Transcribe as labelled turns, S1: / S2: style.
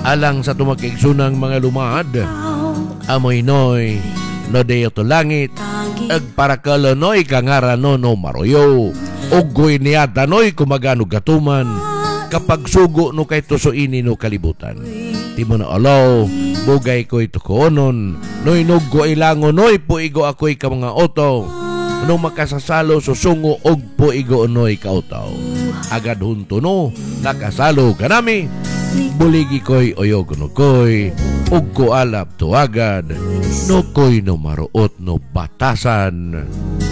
S1: alang sa tumakigsunang mga lumad. Amoy noy, no deyo to langit, ag para kalanoy kangarano no maroyo. Ugoy niyata noy kumagano gatuman, kapag sugo no kay tusuini no kalibutan. Di mo na alaw, bugay ko ito koonon, noy nuggo ilango noy puigo ako'y ka mga oto. Nung makasasalo susungo og puigo noy kautaw. Agad hunto no, nakasalo ka nami. Buligi ko'y oyogono ko'y, ug ko alap to agad, no ko'y no maruot no batasan.